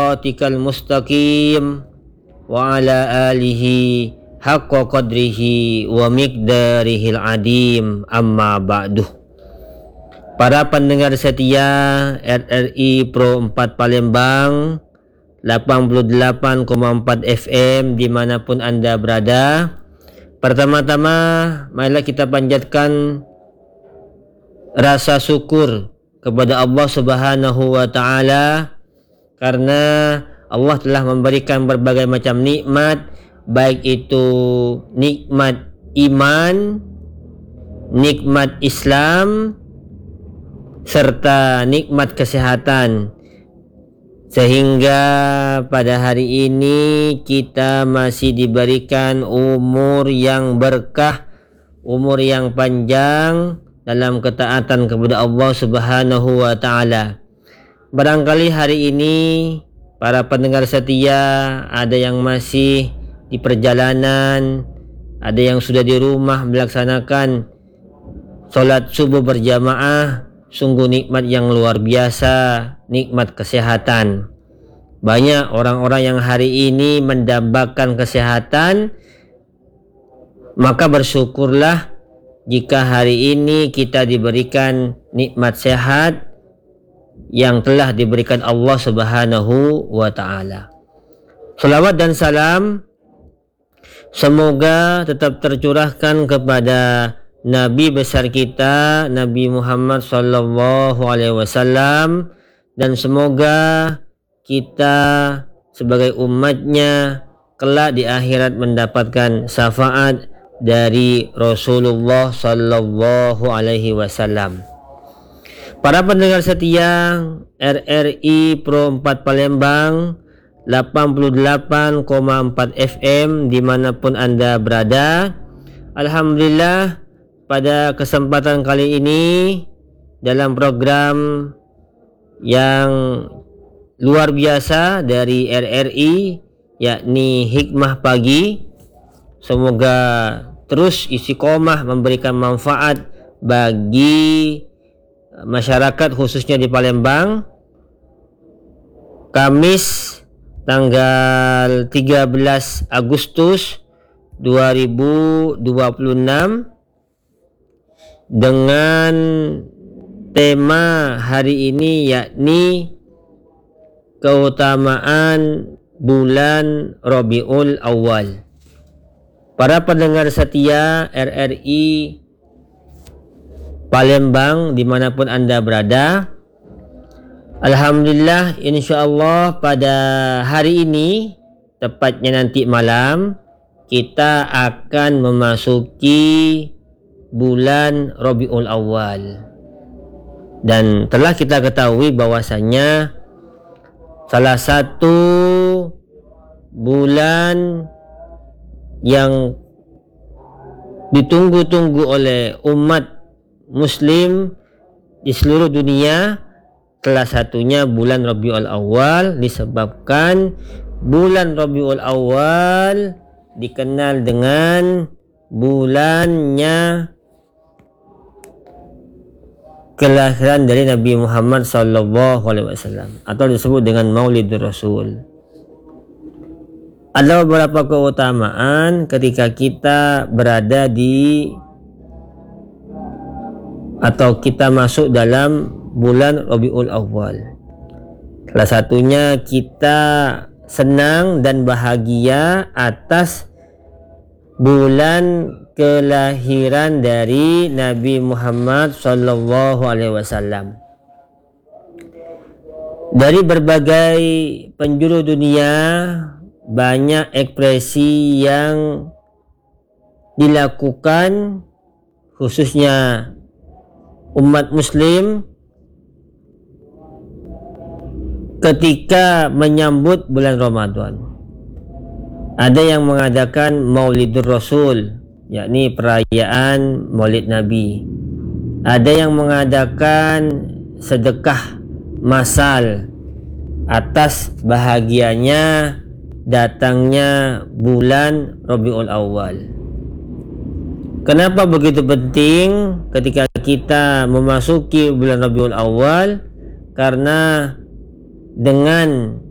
siratikal mustaqim wa ala alihi haqqa qadrihi wa miqdarihil adim, amma ba'duh. Para pendengar setia RRI Pro 4 Palembang 88,4 FM dimanapun Anda berada, pertama-tama marilah kita panjatkan rasa syukur kepada Allah Subhanahu wa Ta'ala, karena Allah telah memberikan berbagai macam nikmat, baik itu nikmat iman, nikmat Islam, serta nikmat kesehatan, sehingga pada hari ini kita masih diberikan umur yang berkah, umur yang panjang dalam ketaatan kepada Allah Subhanahu wa Ta'ala. Barangkali hari ini para pendengar setia ada yang masih di perjalanan, ada yang sudah di rumah melaksanakan sholat subuh berjamaah. Sungguh nikmat yang luar biasa, nikmat kesehatan. Banyak orang-orang yang hari ini mendambakan kesehatan, maka bersyukurlah jika hari ini kita diberikan nikmat sehat yang telah diberikan Allah Subhanahu wa Ta'ala. Salawat dan salam semoga tetap tercurahkan kepada Nabi besar kita, Nabi Muhammad sallallahu alaihi wasallam, dan semoga kita sebagai umatnya kelak di akhirat mendapatkan syafaat dari Rasulullah sallallahu alaihi wasallam. Para pendengar setia RRI Pro 4 Palembang 88,4 FM dimanapun Anda berada, alhamdulillah pada kesempatan kali ini dalam program yang luar biasa dari RRI, yakni Hikmah Pagi, semoga terus istiqomah memberikan manfaat bagi masyarakat khususnya di Palembang. Kamis tanggal 13 Agustus 2026 dengan tema hari ini yakni keutamaan bulan Rabiul Awal. Para pendengar setia RRI Palembang dimanapun Anda berada, alhamdulillah insyaallah pada hari ini, tepatnya nanti malam, kita akan memasuki bulan Rabiul Awal. Dan telah kita ketahui bahwasanya salah satu bulan yang ditunggu-tunggu oleh umat Muslim di seluruh dunia, salah satunya bulan Rabiul Awal, disebabkan bulan Rabiul Awal dikenal dengan bulannya kelahiran dari Nabi Muhammad sallallahu alaihi wasallam, atau disebut dengan Maulidur Rasul. Ada beberapa keutamaan ketika kita berada di atau kita masuk dalam bulan Rabiul Awal. Salah satunya kita senang dan bahagia atas bulan kelahiran dari Nabi Muhammad sallallahu alaihi wasallam. Dari berbagai penjuru dunia banyak ekspresi yang dilakukan, khususnya umat Muslim ketika menyambut bulan Ramadan. Ada yang mengadakan Maulidur Rasul, yakni perayaan Maulid Nabi. Ada yang mengadakan sedekah massal atas bahagianya datangnya bulan Rabiul Awal. Kenapa begitu penting ketika kita memasuki bulan Rabiul Awal? Karena dengan